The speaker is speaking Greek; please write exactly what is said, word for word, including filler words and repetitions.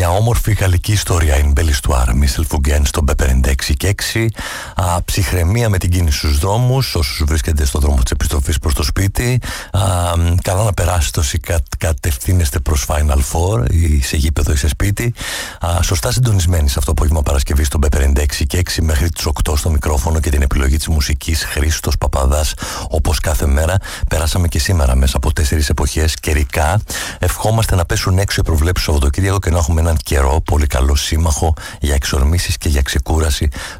Μια όμορφη γαλλική ιστορία, η Μπελιστουάρ, Μίσελ Φουγκέν στο μπι πενήντα έξι και έξι. Α, ψυχραιμία με την κίνηση στους δρόμους, όσους βρίσκονται στον δρόμο της επιστροφής προς το σπίτι. Α, καλά να περάσετε όσοι κα, κατευθύνεστε προς Final Four ή σε γήπεδο ή σε σπίτι. Α, σωστά συντονισμένοι σε αυτό το απόγευμα Παρασκευή στο μπι πενήντα έξι και έξι μέχρι τις οκτώ στο μικρόφωνο και την επιλογή της μουσικής Χρήστος Παπαδάς. Όπως κάθε μέρα, περάσαμε και σήμερα μέσα από τέσσερις εποχές καιρικά. Ευχόμαστε να πέσουν έξω οι προβλέψεις Σαββατοκύριακο και να έχουμε έναν καιρό πολύ καλό σύμμαχο για εξορμήσεις και για ξεκούραση